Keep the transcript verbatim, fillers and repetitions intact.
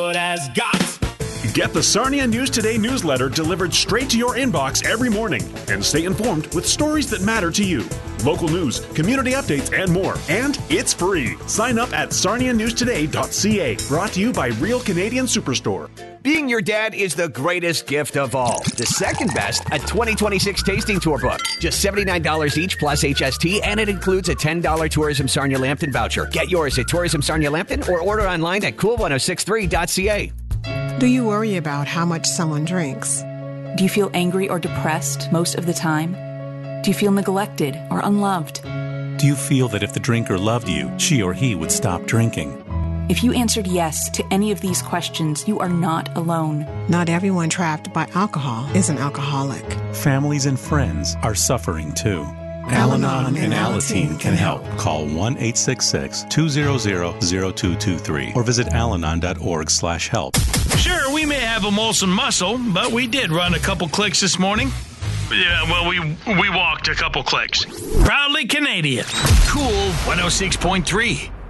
Has got. Get the Sarnia News Today newsletter delivered straight to your inbox every morning and stay informed with stories that matter to you. Local news, community updates, and more. And it's free. Sign up at sarnia news today dot c a. Brought to you by Real Canadian Superstore. Being your dad is the greatest gift of all. The second best, a twenty twenty-six tasting tour book. Just seventy-nine dollars each plus H S T, and it includes a ten dollars Tourism Sarnia Lambton voucher. Get yours at Tourism Sarnia Lambton or order online at cool ten sixty-three dot c a. Do you worry about how much someone drinks? Do you feel angry or depressed most of the time? Do you feel neglected or unloved? Do you feel that if the drinker loved you, she or he would stop drinking? If you answered yes to any of these questions, you are not alone. Not everyone trapped by alcohol is an alcoholic. Families and friends are suffering too. Al-Anon and Alateen can help. Call one eight six six, two hundred, zero two two three or visit alanon dot org slash help. Sure, we may have a Molson muscle, but we did run a couple clicks this morning. Yeah, well, we we walked a couple clicks. Proudly Canadian. Cool one oh six point three.